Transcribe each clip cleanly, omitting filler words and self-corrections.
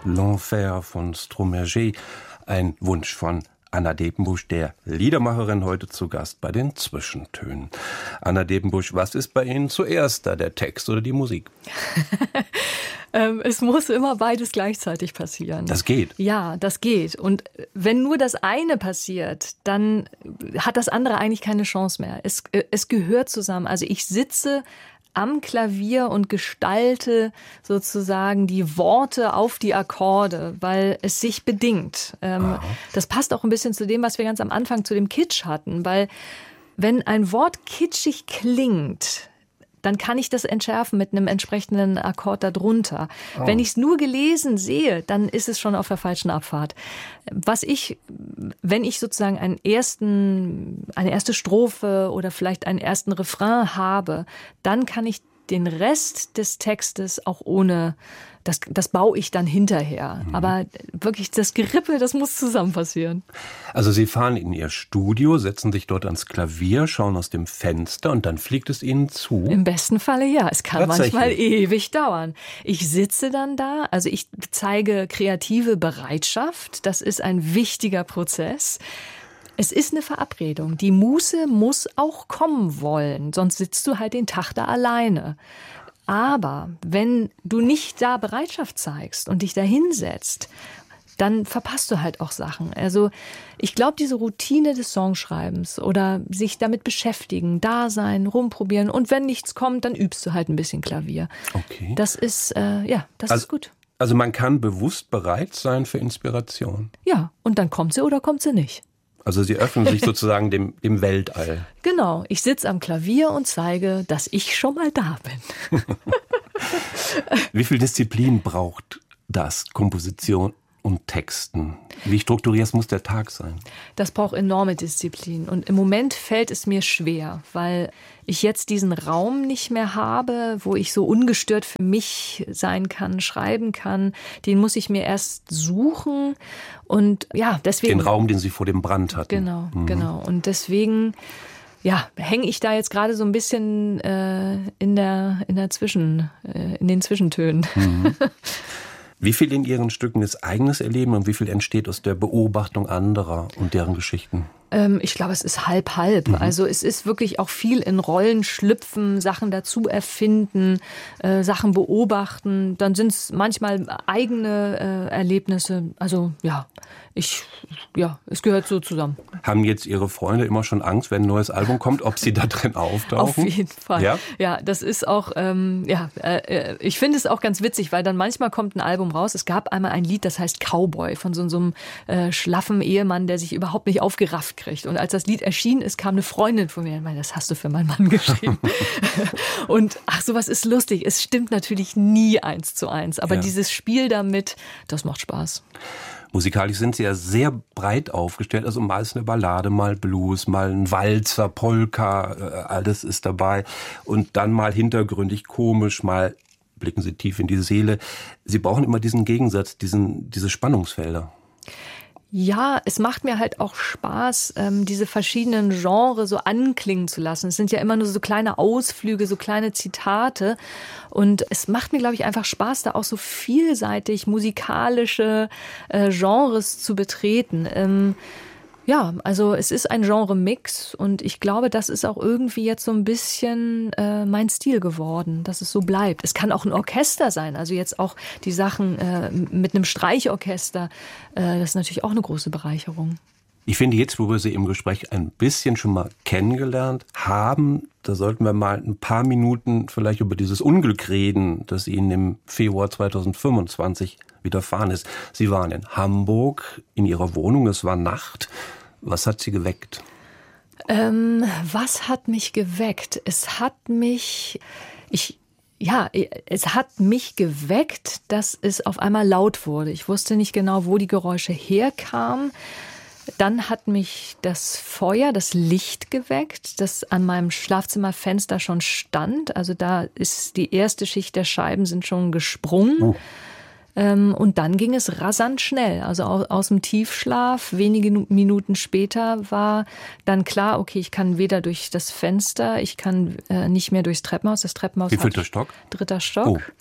L'Enfer von Stromae, ein Wunsch von Anna Depenbusch, der Liedermacherin, heute zu Gast bei den Zwischentönen. Anna Depenbusch, was ist bei Ihnen zuerst da, der Text oder die Musik? Es muss immer beides gleichzeitig passieren. Das geht? Ja, das geht. Und wenn nur das eine passiert, dann hat das andere eigentlich keine Chance mehr. Es gehört zusammen. Also ich sitze am Klavier und gestalte sozusagen die Worte auf die Akkorde, weil es sich bedingt. Das passt auch ein bisschen zu dem, was wir ganz am Anfang zu dem Kitsch hatten, weil wenn ein Wort kitschig klingt, dann kann ich das entschärfen mit einem entsprechenden Akkord darunter. Oh. Wenn ich es nur gelesen sehe, dann ist es schon auf der falschen Abfahrt. Wenn ich sozusagen eine erste Strophe oder vielleicht einen ersten Refrain habe, dann kann ich den Rest des Textes auch ohne, das baue ich dann hinterher. Aber wirklich das Gerippe, das muss zusammen passieren. Also Sie fahren in Ihr Studio, setzen sich dort ans Klavier, schauen aus dem Fenster und dann fliegt es Ihnen zu? Im besten Falle ja. Es kann manchmal ewig dauern. Ich sitze dann da, also ich zeige kreative Bereitschaft. Das ist ein wichtiger Prozess. Es ist eine Verabredung. Die Muse muss auch kommen wollen, sonst sitzt du halt den Tag da alleine. Aber wenn du nicht da Bereitschaft zeigst und dich da hinsetzt, dann verpasst du halt auch Sachen. Also ich glaube, diese Routine des Songschreibens oder sich damit beschäftigen, da sein, rumprobieren und wenn nichts kommt, dann übst du halt ein bisschen Klavier. Okay. Das ist, ist gut. Also man kann bewusst bereit sein für Inspiration. Ja, und dann kommt sie oder kommt sie nicht. Also Sie öffnen sich sozusagen dem Weltall. Genau, ich sitze am Klavier und zeige, dass ich schon mal da bin. Wie viel Disziplin braucht das, Komposition und Texten? Wie strukturiert muss der Tag sein? Das braucht enorme Disziplin. Und im Moment fällt es mir schwer, weil ich jetzt diesen Raum nicht mehr habe, wo ich so ungestört für mich sein kann, schreiben kann. Den muss ich mir erst suchen. Und ja, deswegen. Den Raum, den Sie vor dem Brand hatten. Genau. Und deswegen hänge ich da jetzt gerade so ein bisschen in den Zwischentönen. Mhm. Wie viel in Ihren Stücken ist eigenes Erleben und wie viel entsteht aus der Beobachtung anderer und deren Geschichten? Ich glaube, es ist halb-halb. Also es ist wirklich auch viel in Rollen schlüpfen, Sachen dazu erfinden, Sachen beobachten. Dann sind es manchmal eigene Erlebnisse. Also es gehört so zusammen. Haben jetzt Ihre Freunde immer schon Angst, wenn ein neues Album kommt, ob Sie da drin auftauchen? Auf jeden Fall. Ja, das ist auch, ich finde es auch ganz witzig, weil dann manchmal kommt ein Album raus. Es gab einmal ein Lied, das heißt Cowboy, von so einem schlaffen Ehemann, der sich überhaupt nicht aufgerafft kriegt. Und als das Lied erschienen ist, kam eine Freundin von mir und meinte, das hast du für meinen Mann geschrieben. Und sowas ist lustig. Es stimmt natürlich nie 1:1, aber dieses Spiel damit, das macht Spaß. Musikalisch sind Sie ja sehr breit aufgestellt, also mal ist eine Ballade, mal Blues, mal ein Walzer, Polka, alles ist dabei. Und dann mal hintergründig, komisch, mal blicken Sie tief in die Seele. Sie brauchen immer diesen Gegensatz, diese Spannungsfelder. Ja, es macht mir halt auch Spaß, diese verschiedenen Genres so anklingen zu lassen. Es sind ja immer nur so kleine Ausflüge, so kleine Zitate. Und es macht mir, glaube ich, einfach Spaß, da auch so vielseitig musikalische Genres zu betreten. Also es ist ein Genre-Mix und ich glaube, das ist auch irgendwie jetzt so ein bisschen mein Stil geworden, dass es so bleibt. Es kann auch ein Orchester sein, also jetzt auch die Sachen mit einem Streichorchester, das ist natürlich auch eine große Bereicherung. Ich finde jetzt, wo wir Sie im Gespräch ein bisschen schon mal kennengelernt haben, da sollten wir mal ein paar Minuten vielleicht über dieses Unglück reden, das Ihnen im Februar 2025 widerfahren ist. Sie waren in Hamburg, in Ihrer Wohnung, es war Nacht. Was hat Sie geweckt? Was hat mich geweckt? Es hat mich geweckt, dass es auf einmal laut wurde. Ich wusste nicht genau, wo die Geräusche herkamen. Dann hat mich das Feuer, das Licht geweckt, das an meinem Schlafzimmerfenster schon stand. Also da ist die erste Schicht der Scheiben sind schon gesprungen. Und dann ging es rasant schnell. Also aus dem Tiefschlaf, wenige Minuten später war dann klar, okay, ich kann weder durch das Fenster, ich kann nicht mehr durchs Treppenhaus. Das Treppenhaus. Wie vielter Stock? 3. Stock. Oh.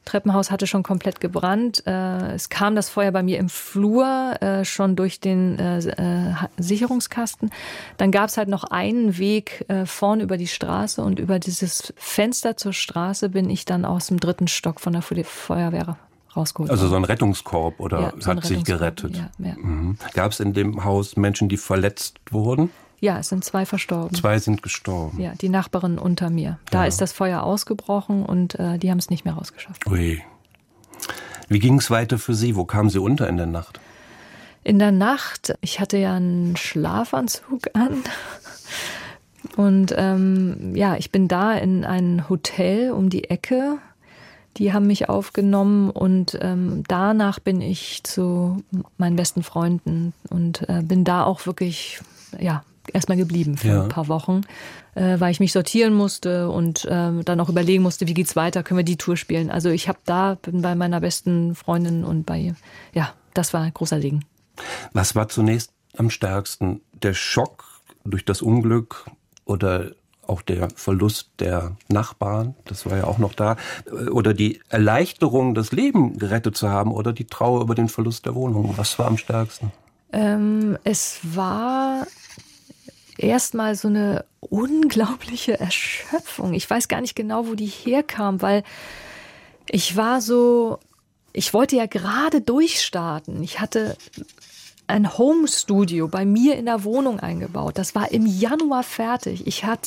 Treppenhaus hatte schon komplett gebrannt. Es kam das Feuer bei mir im Flur schon durch den Sicherungskasten. Dann gab es halt noch einen Weg vorne über die Straße und über dieses Fenster zur Straße bin ich dann aus dem 3. Stock von der Feuerwehr rausgeholt. Also so ein Rettungskorb oder so hat sich gerettet? Ja. Mhm. Gab es in dem Haus Menschen, die verletzt wurden? Ja, es sind 2 verstorben. 2 sind gestorben. Ja, die Nachbarin unter mir. Da ist das Feuer ausgebrochen und die haben es nicht mehr rausgeschafft. Ui. Wie ging es weiter für Sie? Wo kamen Sie unter in der Nacht? In der Nacht, ich hatte ja einen Schlafanzug an. Und ich bin da in ein Hotel um die Ecke. Die haben mich aufgenommen und danach bin ich zu meinen besten Freunden und bin da auch wirklich, erstmal geblieben für ein paar Wochen, weil ich mich sortieren musste und dann auch überlegen musste, wie geht's weiter, können wir die Tour spielen. Also bin bei meiner besten Freundin und das war ein großer Segen. Was war zunächst am stärksten? Der Schock durch das Unglück oder auch der Verlust der Nachbarn, das war ja auch noch da, oder die Erleichterung, das Leben gerettet zu haben oder die Trauer über den Verlust der Wohnung? Was war am stärksten? Es war erstmal so eine unglaubliche Erschöpfung. Ich weiß gar nicht genau, wo die herkam, weil ich wollte ja gerade durchstarten. Ich hatte ein Home-Studio bei mir in der Wohnung eingebaut. Das war im Januar fertig.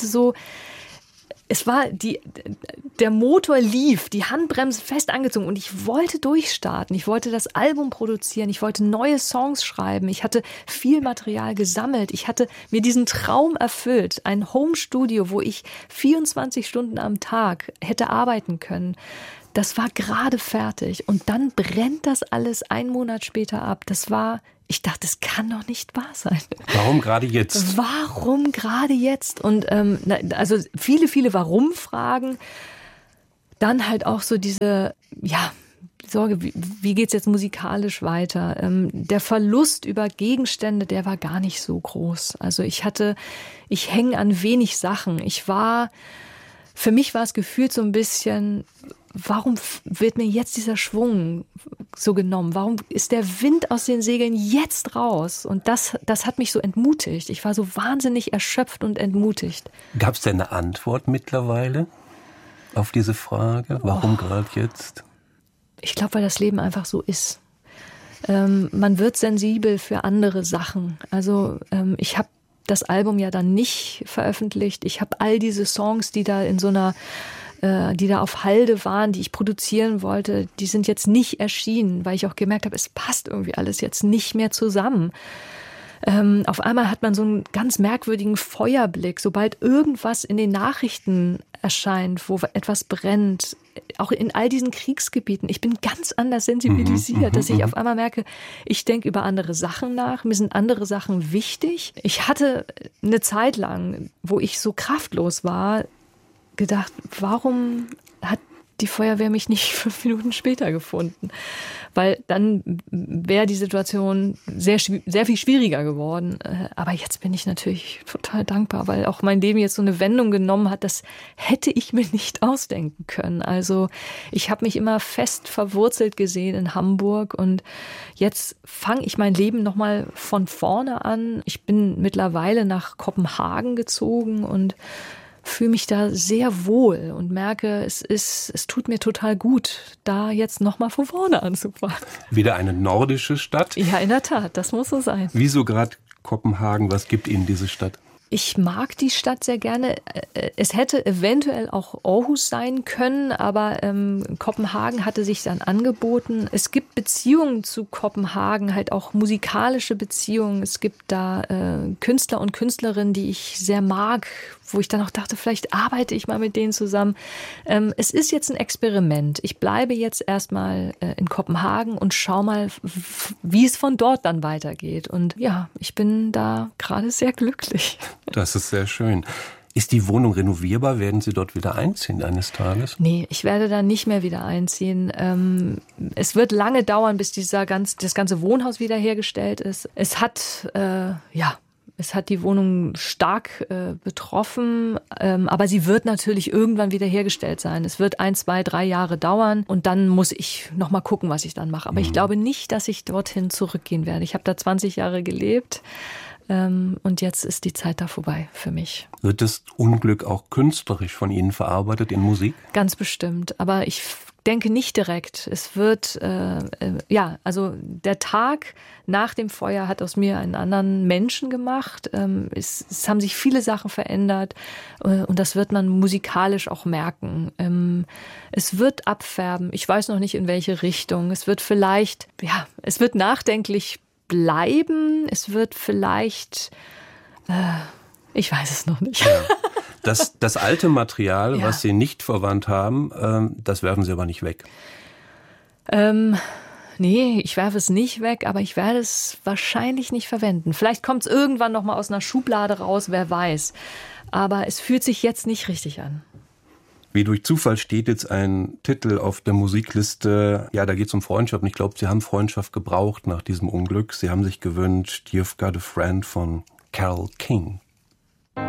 Der Motor lief, die Handbremse fest angezogen und ich wollte durchstarten. Ich wollte das Album produzieren, ich wollte neue Songs schreiben. Ich hatte viel Material gesammelt. Ich hatte mir diesen Traum erfüllt. Ein Home-Studio, wo ich 24 Stunden am Tag hätte arbeiten können. Das war gerade fertig und dann brennt das alles 1 Monat später ab. Ich dachte, das kann doch nicht wahr sein. Warum gerade jetzt? Warum gerade jetzt? Und also viele, viele Warum-Fragen. Dann halt auch so diese, Sorge, wie geht's jetzt musikalisch weiter? Der Verlust über Gegenstände, der war gar nicht so groß. Also ich hänge an wenig Sachen. Für mich war es gefühlt so ein bisschen, warum wird mir jetzt dieser Schwung so genommen? Warum ist der Wind aus den Segeln jetzt raus? Und das hat mich so entmutigt. Ich war so wahnsinnig erschöpft und entmutigt. Gab es denn eine Antwort mittlerweile auf diese Frage? Warum gerade jetzt? Ich glaube, weil das Leben einfach so ist. Man wird sensibel für andere Sachen. Also ich habe das Album ja dann nicht veröffentlicht. Ich habe all diese Songs, die da die da auf Halde waren, die ich produzieren wollte, die sind jetzt nicht erschienen, weil ich auch gemerkt habe, es passt irgendwie alles jetzt nicht mehr zusammen. Auf einmal hat man so einen ganz merkwürdigen Feuerblick, sobald irgendwas in den Nachrichten erscheint, wo etwas brennt, auch in all diesen Kriegsgebieten. Ich bin ganz anders sensibilisiert, dass ich auf einmal merke, ich denke über andere Sachen nach, mir sind andere Sachen wichtig. Ich hatte eine Zeit lang, wo ich so kraftlos war, gedacht, warum hat die Feuerwehr mich nicht 5 Minuten später gefunden? Weil dann wäre die Situation sehr, sehr viel schwieriger geworden. Aber jetzt bin ich natürlich total dankbar, weil auch mein Leben jetzt so eine Wendung genommen hat, das hätte ich mir nicht ausdenken können. Also ich habe mich immer fest verwurzelt gesehen in Hamburg und jetzt fange ich mein Leben nochmal von vorne an. Ich bin mittlerweile nach Kopenhagen gezogen und fühle mich da sehr wohl und merke, es tut mir total gut, da jetzt nochmal von vorne anzufangen. Wieder eine nordische Stadt? Ja, in der Tat, das muss so sein. Wieso gerade Kopenhagen? Was gibt Ihnen diese Stadt? Ich mag die Stadt sehr gerne. Es hätte eventuell auch Aarhus sein können, aber Kopenhagen hatte sich dann angeboten. Es gibt Beziehungen zu Kopenhagen, halt auch musikalische Beziehungen. Es gibt da Künstler und Künstlerinnen, die ich sehr mag, wo ich dann auch dachte, vielleicht arbeite ich mal mit denen zusammen. Es ist jetzt ein Experiment. Ich bleibe jetzt erstmal in Kopenhagen und schau mal, wie es von dort dann weitergeht. Und ja, ich bin da gerade sehr glücklich. Das ist sehr schön. Ist die Wohnung renovierbar? Werden Sie dort wieder einziehen eines Tages? Nee, ich werde da nicht mehr wieder einziehen. Es wird lange dauern, bis das ganze Wohnhaus wiederhergestellt ist. Es hat, es hat die Wohnung stark betroffen, aber sie wird natürlich irgendwann wieder hergestellt sein. Es wird 1, 2, 3 Jahre dauern und dann muss ich noch mal gucken, was ich dann mache. Aber ich glaube nicht, dass ich dorthin zurückgehen werde. Ich habe da 20 Jahre gelebt. Und jetzt ist die Zeit da vorbei für mich. Wird das Unglück auch künstlerisch von Ihnen verarbeitet in Musik? Ganz bestimmt, aber ich denke nicht direkt. Es wird, also der Tag nach dem Feuer hat aus mir einen anderen Menschen gemacht. Es haben sich viele Sachen verändert und das wird man musikalisch auch merken. Es wird abfärben. Ich weiß noch nicht, in welche Richtung. Es wird vielleicht, es wird nachdenklich bleiben. Es wird vielleicht, ich weiß es noch nicht. Ja. Das alte Material, was Sie nicht verwandt haben, das werfen Sie aber nicht weg. Nee, ich werfe es nicht weg, aber ich werde es wahrscheinlich nicht verwenden. Vielleicht kommt es irgendwann noch mal aus einer Schublade raus, wer weiß. Aber es fühlt sich jetzt nicht richtig an. Wie durch Zufall steht jetzt ein Titel auf der Musikliste. Ja, da geht es um Freundschaft. Und ich glaube, Sie haben Freundschaft gebraucht nach diesem Unglück. Sie haben sich gewünscht, You've Got a Friend von Carole King.